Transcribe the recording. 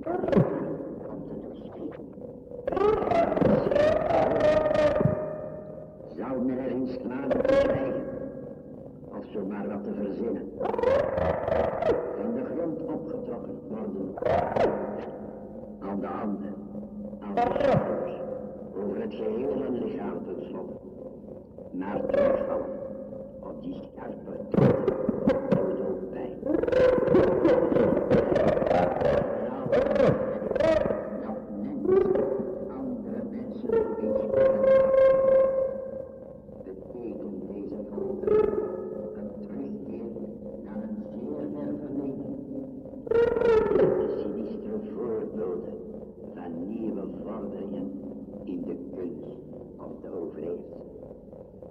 Zou nergens kwade te krijgen, of zomaar wat te verzinnen, van de grond opgetrokken worden, aan de handen, aan de schouders, over het geheel hun lichaam ten slotte, maar terugvallen op die scherpe